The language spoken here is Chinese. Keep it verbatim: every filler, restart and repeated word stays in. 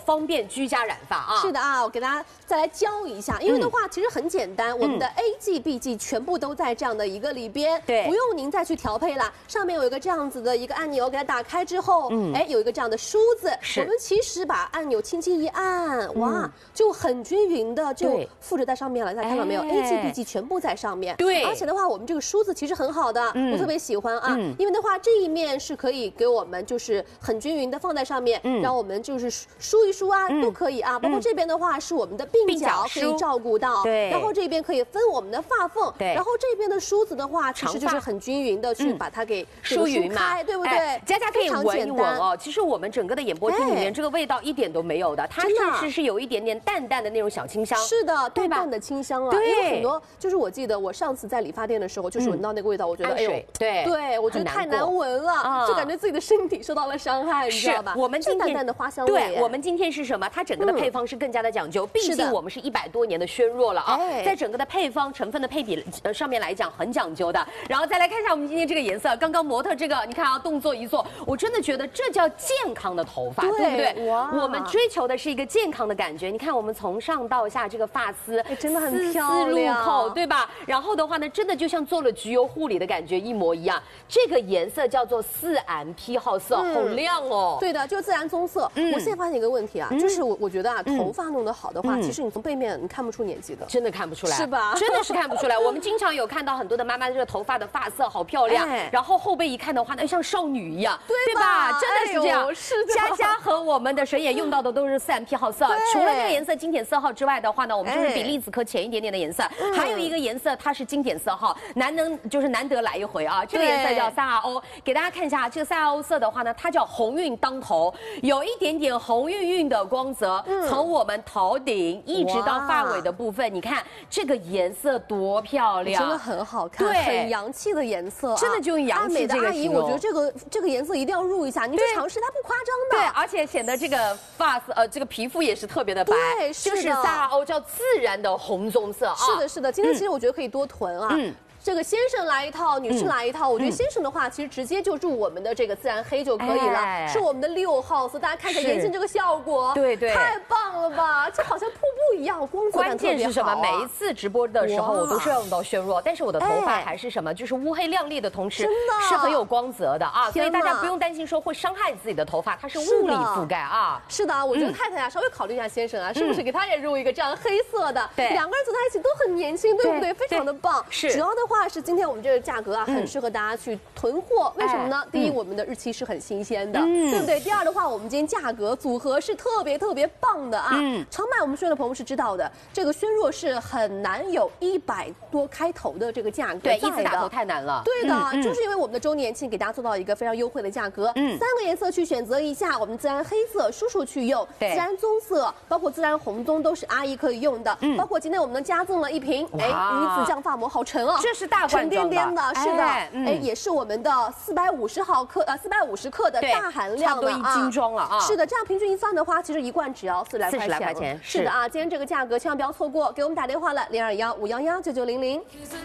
方便居家染发啊。 是的啊，我给大家再来教一下，因为的话其实很简单，我们的 A 剂、B 剂全部都在这样的一个里边， 对， 不用您再去调配了。上面有一个这样子的一个按钮，给它打开之后，嗯，哎，有一个这样的梳子，我们其实把按钮轻轻一按，哇，就很均匀的就附着在上面了。大家看到没有 ？A 剂、B 剂全部在上面， 对， 而且的话，我们这个梳子其实很好的，我特别喜欢啊，因为的话这一面是可以给我们就是很均匀的放在上面，让我们就是梳一梳啊都可以啊。包括这边的话是我们的鬓角可以照顾到，对，然后这边可以分我们的发缝，对，然后这边的梳子的话，其实就是很均匀的去把它给梳匀嘛， 对不对？ 佳佳可以闻一闻哦。其实我们整个的眼波镜里面这个味道一点都没有的，它甚至是有一点点淡淡的那种小清香。 是的，淡淡的清香啊。因为很多就是我记得我上次在理发店的时候，就是闻到那个味道，我觉得哎呦， 对对，我觉得太难闻了，就感觉自己的身体受到了伤害，你知道吧？ 我们今天淡淡的花香味。 对，我们今天是什么？它整个的配方是更加的讲究，毕竟我们是一百多年的宣若了啊，在整个的配方成分的配比呃上面来讲很讲究的。然后再来看一下我们今天这个颜色，刚刚模特这个你看啊，动作一做，我真的觉得这叫健康的头发，对不对？哇，我们追求的是一个健康的感觉。你看我们从上到下这个发丝， 真的很漂亮， 丝丝入扣，对吧？然后的话呢，真的就像做了焗油护理的感觉一模一样。这个颜色叫做四 M P 号色，好亮哦。 对的，就是自然棕色。我现在发现一个问题啊，就是我我觉得啊，头发弄得好的话，其实你从背面你看不出年纪的， 真的看不出来， 是吧？ 真的是看不出来。我们经常有看到很多的妈妈这个头发的发色好漂亮，然后后背一看的话呢，像少女一样，对吧？真的是这样。 是的。 佳佳和我们的神眼用到的都是四 M P 号色，除了这个颜色经典色号之外的话呢，我们就是比栗子壳浅一点点的颜色，还有一个颜色它是经典色号，难能就是难得来一回啊。这个颜色叫三 R O， 给大家看一下这个三 R O 色的话呢，它叫红晕当头，有一点点红晕晕的光泽，从我们头顶一直到发尾的部分，你看这个颜色多漂亮， 真的很好看，对，很洋气的颜色， 真的就用洋气这个形容。 我觉得这个这个颜色一定要入一下，你去尝试，它不夸张的。 对，而且显得这个发色呃这个皮肤也是特别的白， 对， 就是三 R O 叫自然的红棕色啊。 是的，是的，今天其实我觉得可以多囤啊。嗯。这个先生来一套，女士来一套。我觉得先生的话，其实直接就入我们的这个自然黑就可以了，是我们的六号色。大家看一下眼睛这个效果，对对，太棒了吧！这好像瀑布一样，光泽感特别好。 关键是什么？每一次直播的时候，我都是用到宣若，但是我的头发还是什么，就是乌黑亮丽的同时，是很有光泽的啊。所以大家不用担心说会伤害自己的头发，它是物理覆盖啊。 是的，我觉得太太啊，稍微考虑一下先生啊，是不是给他也入一个这样黑色的？对，两个人走在一起都很年轻，对不对？非常的棒。是，主要的话。是今天我们这个价格啊，很适合大家去囤货。为什么呢？第一，我们的日期是很新鲜的，对不对？第二的话，我们今天价格组合是特别特别棒的啊！常买我们宣的朋友是知道的，这个宣若是很难有一百多开头的这个价格， 对，一字打头太难了。 对的，就是因为我们的周年庆给大家做到一个非常优惠的价格，三个颜色去选择一下，我们自然黑色叔叔去用，自然棕色，包括自然红棕都是阿姨可以用的，包括今天我们加赠了一瓶，哎，鱼子酱发膜，好沉哦， 这是大。 沉甸甸的，是的，哎，也是我们的四百五十毫克，呃，四百五十克的大含量的啊，精装了啊。 是的，这样平均一算的话，其实一罐只要四十来块钱。 四十来块钱。 是的啊，今天这个价格千万不要错过，给我们打电话了，零二幺五幺幺九九零零。